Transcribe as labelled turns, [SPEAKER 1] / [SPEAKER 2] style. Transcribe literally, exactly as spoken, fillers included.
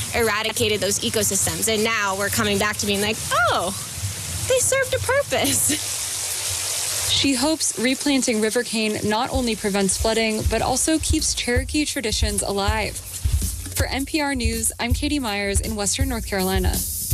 [SPEAKER 1] eradicated those ecosystems. And now we're coming back to being like, oh, they served a purpose.
[SPEAKER 2] She hopes replanting river cane not only prevents flooding, but also keeps Cherokee traditions alive. For N P R News, I'm Katie Myers in Western North Carolina.